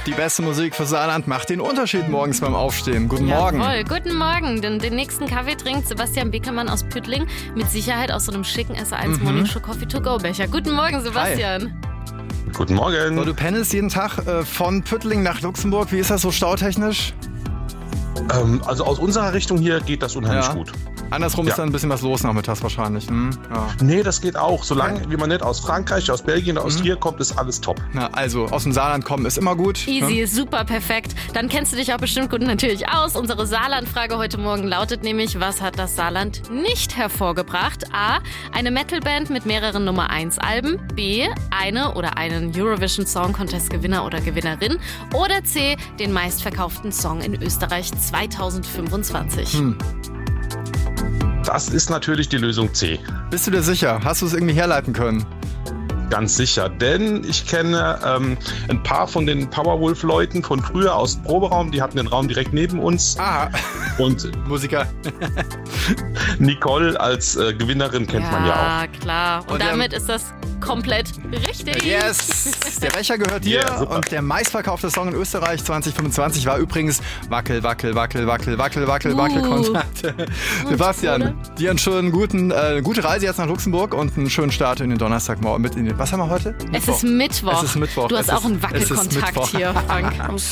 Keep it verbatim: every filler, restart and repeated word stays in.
Die beste Musik für Saarland macht den Unterschied morgens beim Aufstehen. Guten Morgen. Jawohl, guten Morgen. Den, den nächsten Kaffee trinkt Sebastian Beckermann aus Püttling. Mit Sicherheit aus so einem schicken S A eins mhm. Morning Show Coffee to go Becher. Guten Morgen, Sebastian. Hi. Guten Morgen. So, du pendelst jeden Tag äh, von Püttling nach Luxemburg. Wie ist das so stautechnisch? Ähm, also aus unserer Richtung hier geht das unheimlich ja. gut. Andersrum ja. ist dann ein bisschen was los nachmittags wahrscheinlich. Hm? Ja. Nee, das geht auch. Solange okay. wie man nicht aus Frankreich, aus Belgien oder aus mhm. hier kommt, ist alles top. Na, also aus dem Saarland kommen ist immer gut. Easy, ne? Super, perfekt. Dann kennst du dich auch bestimmt gut natürlich aus. Unsere Saarland-Frage heute Morgen lautet nämlich, was hat das Saarland nicht hervorgebracht? A. Eine Metalband mit mehreren Nummer eins Alben. B. Eine oder einen Eurovision Song Contest Gewinner oder Gewinnerin. Oder C. Den meistverkauften Song in Österreich zweitausendfünfundzwanzig. Hm. Das ist natürlich die Lösung C. Bist du dir sicher? Hast du es irgendwie herleiten können? Ganz sicher, denn ich kenne ähm, ein paar von den Powerwolf-Leuten von früher aus dem Proberaum, die hatten den Raum direkt neben uns. Ah, und Musiker. Nicole als äh, Gewinnerin kennt ja, man ja auch. Ja, klar. Und, und damit ist das komplett richtig. Yes, der Becher gehört dir yeah, und der meistverkaufte Song in Österreich zwanzig fünfundzwanzig war übrigens Wackel, Wackel, Wackel, Wackel, Wackel, Wackel, uh. Wackelkontakt. Sebastian, oder? Dir einen schönen guten, äh, gute Reise jetzt nach Luxemburg und einen schönen Start in den Donnerstagmorgen mit in den. Was haben wir heute? Es ist Mittwoch. Es ist Mittwoch. Du hast es auch ist, einen Wackelkontakt hier, Frank.